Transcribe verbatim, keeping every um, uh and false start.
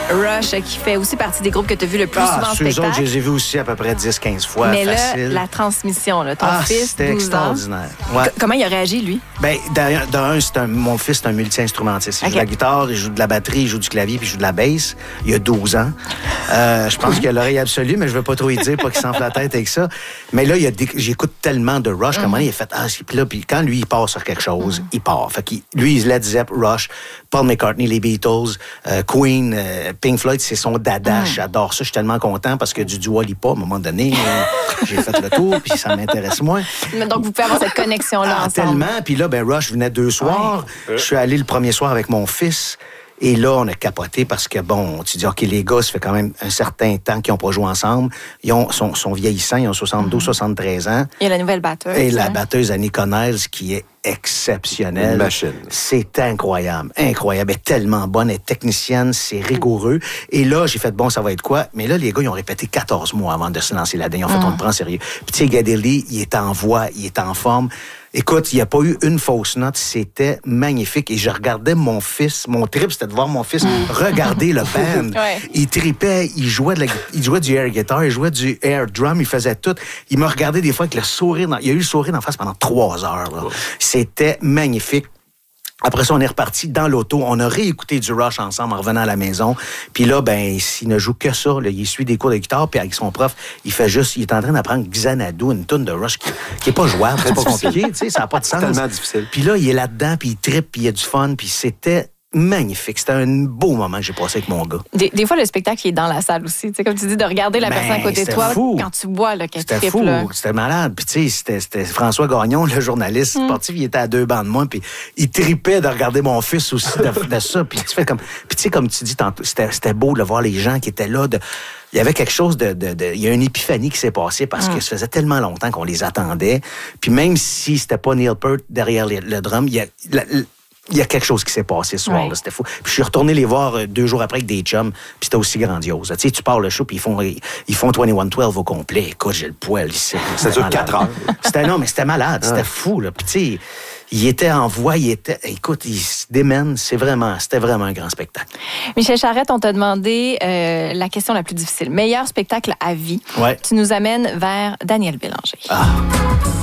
Rush, qui fait aussi partie des groupes que tu as vu le plus ah, souvent en spectacle. Autres, je les ai vus aussi à peu près dix quinze fois. Mais facile. là, la transmission, là, ton ah, fils, c'était douze extraordinaire. Ans, ouais. Comment il a réagi, lui? Ben, d'un, d'un c'est un, mon fils, c'est un multi-instrumentiste. Il okay. joue de la guitare, il joue de la batterie, il joue du clavier, puis il joue de la basse. Il a douze ans. Euh, je pense qu'il a l'oreille absolue, mais je ne veux pas trop y dire, pas qu'il s'enfle la tête avec ça. Mais là, il a des, j'écoute tellement de Rush, mm-hmm. comment il a fait, ah, puis là, puis quand lui, il part sur quelque chose, mm-hmm. il part. Fait qu'il, lui, Led Zepp, Rush, Paul McCartney, les Beatles, euh, Queen, euh, Pink Floyd, c'est son dada. Mm. J'adore ça. Je suis tellement content parce que du Dua Lipa, à un moment donné, euh, j'ai fait le tour, puis ça m'intéresse moins. Mais donc, vous pouvez avoir cette connexion-là ah, ensemble. Tellement. Puis là, ben Rush venait deux soirs. Ouais. Je suis allé le premier soir avec mon fils. Et là, on a capoté parce que, bon, tu dis, OK, les gars, ça fait quand même un certain temps qu'ils n'ont pas joué ensemble. Ils ont, sont, sont vieillissants, ils ont soixante-douze, mm-hmm. soixante-treize ans. Il y a la nouvelle batteuse. Et la batteuse Annie Connells, qui est exceptionnelle. Une machine. C'est incroyable, incroyable. Elle est tellement bonne, elle est technicienne, c'est rigoureux. Et là, j'ai fait, bon, ça va être quoi? Mais là, les gars, ils ont répété quatorze mois avant de se lancer là-dedans. Ils ont fait, mm. on le prend sérieux. Puis tu sais, Geddy, il est en voix, il est en forme. Écoute, il n'y a pas eu une fausse note. C'était magnifique. Et je regardais mon fils. Mon trip, c'était de voir mon fils regarder le band. Ouais. Il tripait, il jouait, de la, il jouait du air guitar, il jouait du air drum, il faisait tout. Il me regardait des fois avec le sourire. Dans, il a eu le sourire en face pendant trois heures. Là. C'était magnifique. Après ça, on est reparti dans l'auto. On a réécouté du Rush ensemble en revenant à la maison. Puis là, ben, il ne joue que ça. Là. Il suit des cours de guitare. Puis avec son prof, il fait juste... Il est en train d'apprendre Xanadu, une toune de Rush qui n'est pas jouable. C'est pas compliqué. Tu sais, ça n'a pas de sens. C'est tellement difficile. Puis là, il est là-dedans, puis il trippe, puis il y a du fun. Puis c'était... magnifique. C'était un beau moment que j'ai passé avec mon gars. Des, des fois, le spectacle, il est dans la salle aussi. Tu sais, comme tu dis, de regarder la ben, personne à côté de toi fou. Quand tu vois là, qu'elle C'était triple, fou. Là. C'était malade. Puis, tu sais, c'était, c'était François Gagnon, le journaliste mm. sportif. Il était à deux bancs de moi. Puis, il tripait de regarder mon fils aussi de, de ça. Puis, tu fais comme. Puis, tu sais, comme tu dis tantôt, c'était, c'était beau de voir les gens qui étaient là. De... Il y avait quelque chose de, de, de... Il y a une épiphanie qui s'est passée parce mm. que ça faisait tellement longtemps qu'on les attendait. Puis, même si c'était pas Neil Peart derrière le, le drum, il y a. La, Il y a quelque chose qui s'est passé ce soir-là, ouais. C'était fou. Puis je suis retourné les voir euh, deux jours après avec des chums, puis c'était aussi grandiose. Tu sais, tu pars le show, puis ils font, ils font vingt et un douze au complet. Écoute, j'ai le poil ici. Ça dure quatre heures. C'était, non, mais c'était malade, c'était ouais. fou, là. Puis tu sais, il était en voix, il était... Écoute, il se démène, c'est vraiment, c'était vraiment un grand spectacle. Michel Charette, on t'a demandé euh, la question la plus difficile. Meilleur spectacle à vie. Ouais. Tu nous amènes vers Daniel Bélanger. Ah...